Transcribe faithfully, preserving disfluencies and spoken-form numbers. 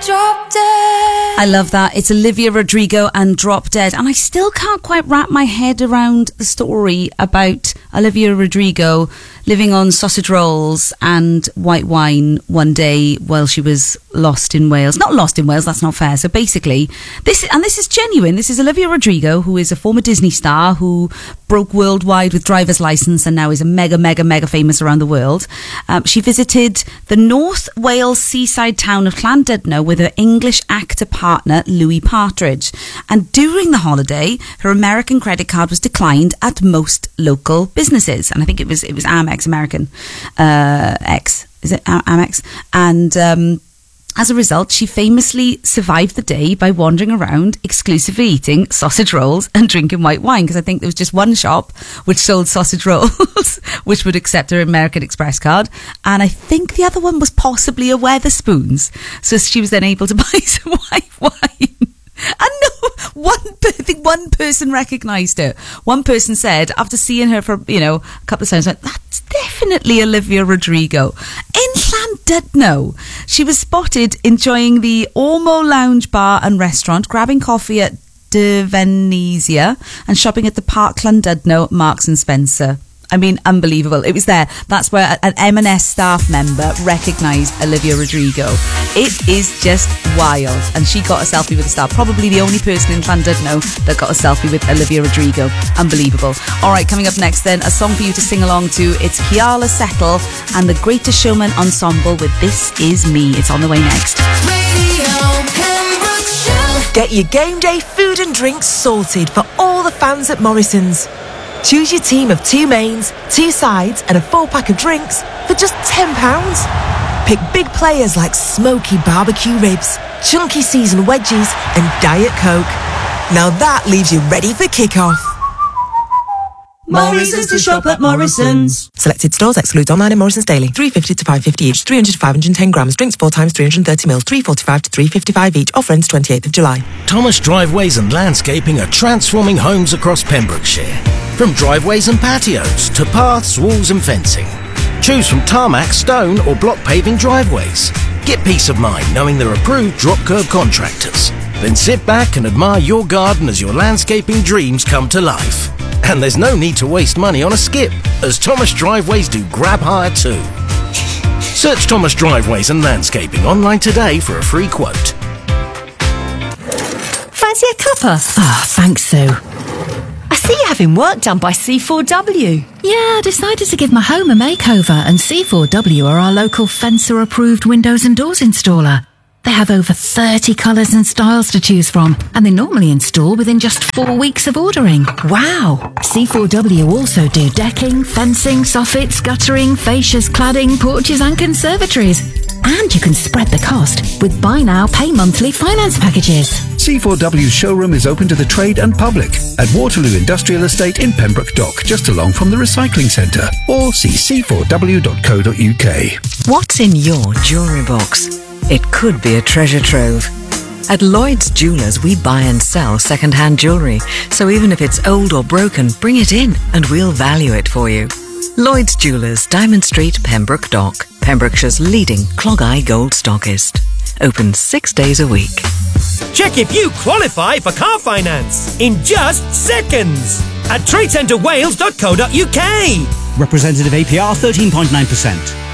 Drop Dead. I love that. It's Olivia Rodrigo and Drop Dead. And I still can't quite wrap my head around the story about Olivia Rodrigo living on sausage rolls and white wine one day while she was lost in Wales. Not lost in Wales, that's not fair. So basically, this, and this is genuine, this is Olivia Rodrigo, who is a former Disney star who broke worldwide with driver's license and now is a mega, mega, mega famous around the world. Um, she visited the North Wales seaside town of Llandudno with her English actor partner, Louis Partridge. And during the holiday, her American credit card was declined at most local businesses. And I think it was, it was Amex, American, uh, X, is it Amex? And, um, as a result, she famously survived the day by wandering around exclusively eating sausage rolls and drinking white wine, because I think there was just one shop which sold sausage rolls which would accept her American Express card, and I think the other one was possibly a Weatherspoons, so she was then able to buy some white wine. And no, one, I think one person recognised her. One person said, after seeing her for, you know, a couple of times, like, that's definitely Olivia Rodrigo. In Llandudno, she was spotted enjoying the Ormo Lounge Bar and Restaurant, grabbing coffee at De Venezia and shopping at the Park Llandudno Marks and Spencer. I mean, unbelievable. It was there. That's where an M and S staff member recognised Olivia Rodrigo. It is just wild. And she got a selfie with a star. Probably the only person in Llandudno that got a selfie with Olivia Rodrigo. Unbelievable. All right, coming up next then, a song for you to sing along to. It's Kiala Settle and the Greatest Showman Ensemble with This Is Me. It's on the way next. Get your game day food and drinks sorted for all the fans at Morrison's. Choose your team of two mains, two sides and a full pack of drinks for just ten pounds. Pick big players like smoky barbecue ribs, chunky seasoned wedges and Diet Coke. Now that leaves you ready for kick-off. Morrison's to shop at Morrison's. Selected stores excludes online and Morrison's daily. three fifty to five fifty each, three hundred to five hundred ten grams. Drinks four times three hundred thirty mils, three forty-five to three fifty-five each. Offer ends twenty-eighth of July. Thomas Driveways and Landscaping are transforming homes across Pembrokeshire. From driveways and patios to paths, walls and fencing. Choose from tarmac, stone or block paving driveways. Get peace of mind knowing they're approved drop curb contractors. Then sit back and admire your garden as your landscaping dreams come to life. And there's no need to waste money on a skip, as Thomas Driveways do grab hire too. Search Thomas Driveways and Landscaping online today for a free quote. Fancy a cuppa? Ah, oh, thanks, Sue. I see you're having work done by C four W. Yeah, I decided to give my home a makeover, and C four W are our local Fencer-approved windows and doors installer. They have over thirty colours and styles to choose from, and they normally install within just four weeks of ordering. Wow! C four W also do decking, fencing, soffits, guttering, fascias, cladding, porches and conservatories. And you can spread the cost with buy now, pay monthly finance packages. C four W's showroom is open to the trade and public at Waterloo Industrial Estate in Pembroke Dock, just along from the recycling centre, or see c four w dot co dot u k. What's in your jewellery box? It could be a treasure trove. At Lloyd's Jewellers, we buy and sell second-hand jewellery, so even if it's old or broken, bring it in and we'll value it for you. Lloyd's Jewellers, Diamond Street, Pembroke Dock, Pembrokeshire's leading clog-eye gold stockist. Open six days a week. Check if you qualify for car finance in just seconds at trade centre wales dot co dot u k. Representative A P R thirteen point nine percent.